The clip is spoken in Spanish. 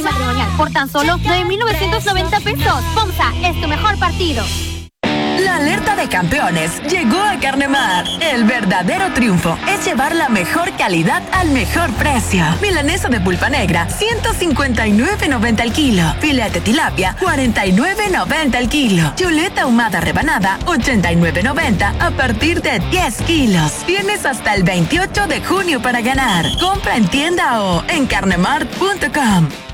Matrimonial por tan solo 9,990 pesos. FOMSA es tu mejor partido. La alerta de campeones llegó a Carnemar. El verdadero triunfo es llevar la mejor calidad al mejor precio. Milanesa de pulpa negra, 159.90 el kilo. Filete tilapia, 49.90 el kilo. Chuleta ahumada rebanada, 89.90 a partir de 10 kilos. Tienes hasta el 28 de junio para ganar. Compra en tienda o en carnemart.com.